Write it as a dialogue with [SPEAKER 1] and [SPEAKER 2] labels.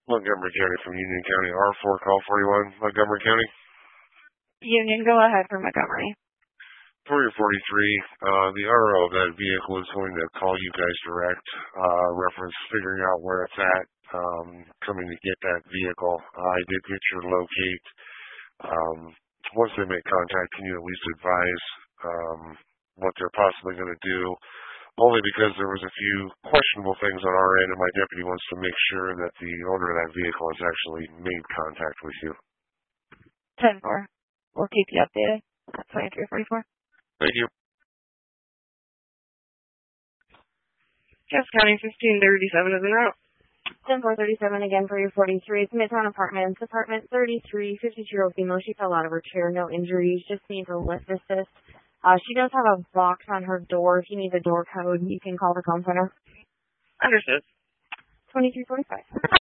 [SPEAKER 1] Montgomery County from Union County, R4 call 41, Montgomery County.
[SPEAKER 2] Union, go ahead for Montgomery.
[SPEAKER 1] For your 43, the RO of that vehicle is going to call you guys direct, reference figuring out where it's at, coming to get that vehicle. I did get your locate. Once they make contact, can you at least advise what they're possibly going to do? Only because there was a few questionable things on our end, and my deputy wants to make sure that the owner of that vehicle has actually made contact with you.
[SPEAKER 2] 10-4. We'll keep you updated. That's 2344.
[SPEAKER 1] Thank you.
[SPEAKER 2] Cass County 1537 is en route. 10-437 again for your 43. It's Midtown Apartments, apartment 33, 52-year-old female. She fell out of her chair, no injuries, just needs a lift assist. She does have a box on her door. If you need the door code, you can call the phone center.
[SPEAKER 3] Understood.
[SPEAKER 2] 2345.